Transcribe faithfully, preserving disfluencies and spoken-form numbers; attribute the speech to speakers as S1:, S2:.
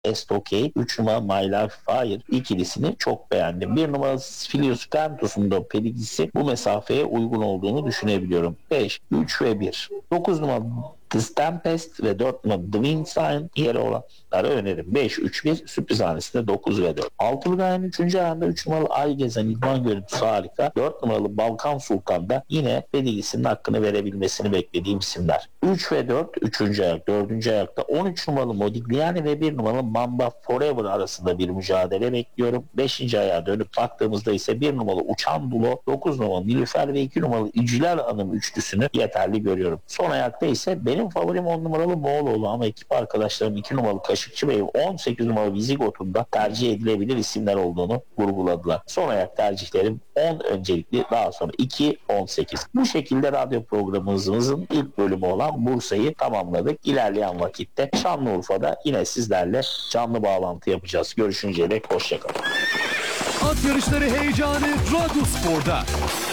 S1: Estokey, üç numara My Life Fire ikilisini çok beğendim. bir numara Filius Cantus'un da pedigrisi bu mesafeye uygun olduğunu düşünebiliyorum. beş, üç ve bir. dokuz numara The Tempest ve dört numara The Wind Sign yeri olanları öneririm. beş, üç, bir sürpriz hanesinde dokuz ve dört. Altılı gayenin üçüncü ayağında üç numaralı Ay Gezen İdman görüntüsü harika. dört numaralı Balkan Sultan da yine pedagojisinin hakkını verebilmesini beklediğim isimler. üç ve dört üçüncü ayak. dördüncü ayakta on üç numaralı Modigliani ve bir numaralı Mamba Forever arasında bir mücadele bekliyorum. beşinci ayağa dönüp baktığımızda ise bir numaralı Uçan Dulo, dokuz numaralı Nilüfer ve iki numaralı İcilal Hanım üçlüsünü yeterli görüyorum. Son ayakta ise benim favorim on numaralı Moğoloğlu ama ekip arkadaşlarım iki numaralı Kaşıkçı Bey, on sekiz numaralı Vizigot'un da tercih edilebilir isimler olduğunu vurguladılar. Son ayak tercihlerim on öncelikli, daha sonra iki, on sekiz. Bu şekilde radyo programımızın ilk bölümü olan Bursa'yı tamamladık. İlerleyen vakitte Şanlıurfa'da yine sizlerle canlı bağlantı yapacağız. Görüşünceye dek hoşçakalın.
S2: At yarışları heyecanı Radyo Spor'da.